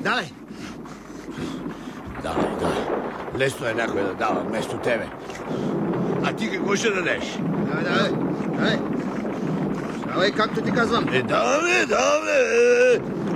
Давай. Давай. Лесно е някой да дава вместо тебе. А ти какво ще дадеш? Давай, както ти казвам. Давай.